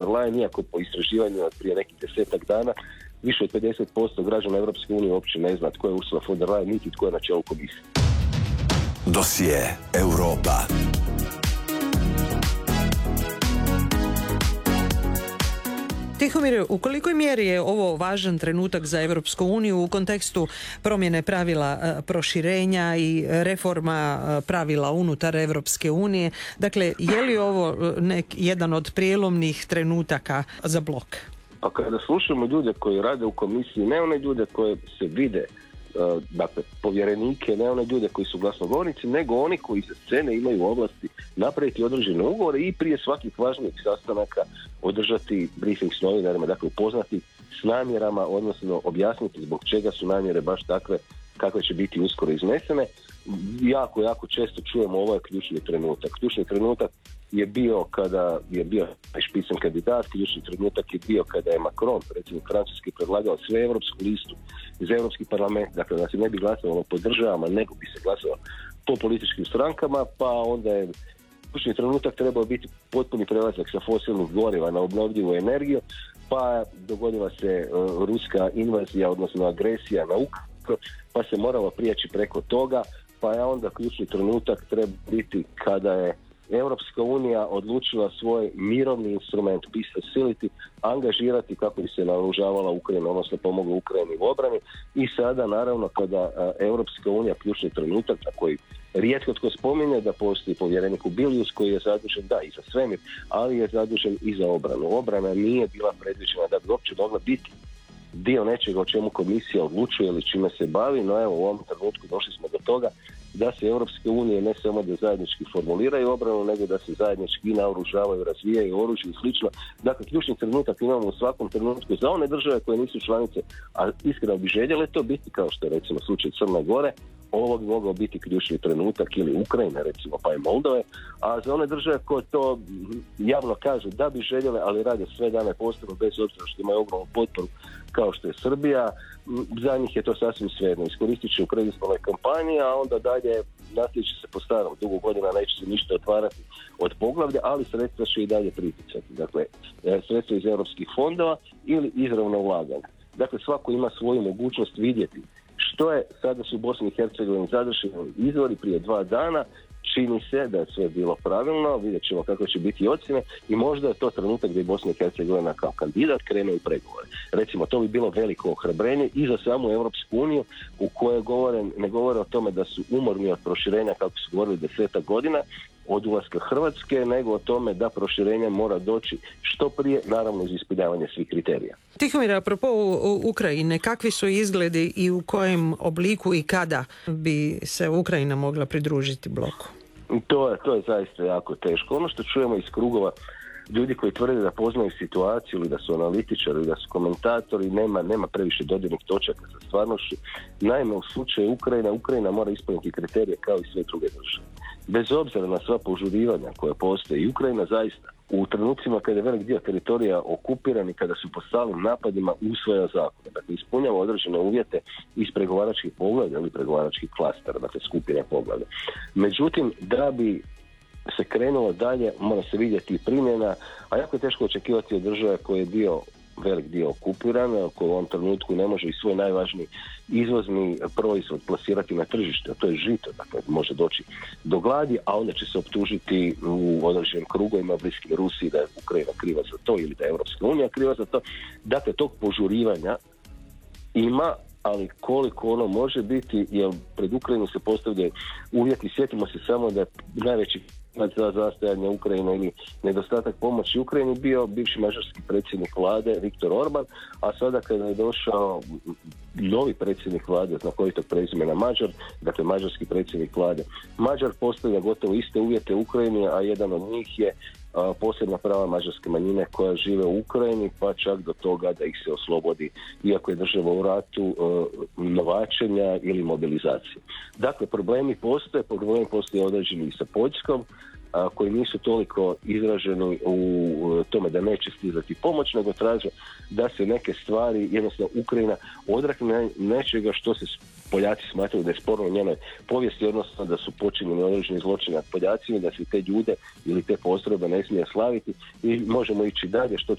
Leyen, iako po istraživanju od prije nekih 10 dana više od 50% građana Europske unije uopće ne zna tko je Ursula von der Leyen, niti tko je na čelu komisije. Dosije Europa. Tihomir, u kolikoj mjeri je ovo važan trenutak za Europsku uniju u kontekstu promjene pravila proširenja i reforma pravila unutar Europske unije? Dakle, je li ovo jedan od prijelomnih trenutaka za blok? A kada slušamo ljude koji rade u komisiji, ne one ljude koje se vide, dakle povjerenike, ne one ljude koji su glasnogovornici, nego oni koji sa scene imaju ovlasti napraviti određene ugovore i prije svakih važnijih sastanaka održati briefing s novinarima, dakle upoznati s namjerama, odnosno objasniti zbog čega su namjere baš takve kakve će biti uskoro iznesene. Jako često čujemo ovo je ključni trenutak. Ključni trenutak je bio kada je bio špicen kandidat, ključni trenutak je bio kada je Macron, predsjednik Francuski, predlagao sve europsku listu iz Europski parlament, dakle da se ne bi glasovalo po državama, nego bi se glasovalo po političkim strankama, pa onda je ključni trenutak trebao biti potpuni prelazak sa fosilnih goriva na obnovljivu energiju, pa dogodila se ruska invazija, odnosno agresija na Ukrajinu, pa se moralo prijeći preko toga, pa je onda ključni trenutak treba biti kada je Europska unija odlučila svoj mirovni instrument Peace Facility angažirati kako bi se naoružavala Ukrajina, odnosno pomogla Ukrajini u obrani. I sada naravno kada Europska unija, ključni trenutak na koji rijetko tko spominje, da postoji povjerenik Kubilius koji je zadužen i za svemir, ali je zadužen i za obranu. Obrana nije bila predviđena da bi uopće mogla biti dio nečega o čemu komisija odlučuje ili čime se bavi, no evo u ovom trenutku došli smo do toga da se Europske unije ne samo da zajednički formuliraju obranu, nego da se zajednički naoružavaju, razvijaju oružje i slično. Dakle, ključni trenutak imamo u svakom trenutku za one države koje nisu članice, a iskreno bi željele to biti, kao što je recimo slučaj Crne Gore, ovo bi mogao biti ključni trenutak, ili Ukrajine recimo, pa i Moldove, a za one države koje to javno kažu da bi željele, ali rade sve dane posebno bez obzira što imaju ogromnu potporu kao što je Srbija, za njih je to sasvim svejedno. Iskoristit će u predizbornoj kampanji, a onda dalje nastavit će se po starom. Dugo godina neće se ništa otvarati od poglavlja, ali sredstva će i dalje priticati. Dakle, sredstva iz europskih fondova ili izravno ulaganja. Dakle, svako ima svoju mogućnost vidjeti što je. Sada su u Bosni i Hercegovini završeni izbori prije 2 dana, čini se da je sve bilo pravilno, vidjet ćemo kako će biti ocjene i možda je to trenutak gdje Bosna i Hercegovina kao kandidat krene u pregovore. Recimo, to bi bilo veliko ohrabrenje i za samu Europsku uniju u kojoj ne govore o tome da su umorni od proširenja kako su govorili 10 godina od ulaska Hrvatske, nego o tome da proširenje mora doći što prije, naravno uz ispunjavanje svih kriterija. Tihomir, apropo Ukrajine, kakvi su izgledi i u kojem obliku i kada bi se Ukrajina mogla pridružiti bloku? To je zaista jako teško. Ono što čujemo iz krugova ljudi koji tvrde da poznaju situaciju ili da su analitičari ili da su komentatori, nema previše dodirnih točaka sa stvarnošću. Naime, u slučaju Ukrajina mora ispuniti kriterije kao i sve druge države. Bez obzira na sva požurivanja koja postoje, i Ukrajina zaista u trenucima kada je velik dio teritorija okupiran i kada su po stalnim napadima usvaja zakone. Dakle, ispunjava određene uvjete iz pregovaračkih poglavlja ili pregovaračkih klastera, dakle skupine poglavlja. Međutim, da bi se krenulo dalje, mora se vidjeti i primjena, a jako je teško očekivati od države koje je velik dio okupiran, koji u ovom trenutku ne može i svoj najvažniji izvozni proizvod plasirati na tržište, a to je žito, dakle može doći do gladi, a onda će se optužiti u određenim krugovima bliskim Rusiji da je Ukrajina kriva za to ili da je Europska unija kriva za to. Dakle, tog požurivanja ima, ali koliko ono može biti, jer pred Ukrajinu se postavljaju uvjeti. Sjetimo se samo da je najveći za zastajanje Ukrajine ili nedostatak pomoći Ukrajini bio bivši mađarski predsjednik vlade Viktor Orban, a sada kada je došao novi predsjednik vlade, znakovitog prezimena Mađar, dakle mađarski predsjednik vlade Mađar, postavlja gotovo iste uvjete Ukrajini, a jedan od njih je posebna prava mađarske manjine koja žive u Ukrajini, pa čak do toga da ih se oslobodi, iako je država u ratu, novačenja ili mobilizacije. Dakle, problemi postoje određeni i sa Poljskom, koji nisu toliko izraženi u tome da neće stizati pomoć, nego traže da se neke stvari, jednostavno Ukrajina odrekne nečega što se Poljaci smatraju da je sporno u njenoj povijesti, odnosno da su počinjeni određeni zločini nad Poljacima, da se te ljude ili te postrojbe ne smije slaviti i možemo ići dalje, što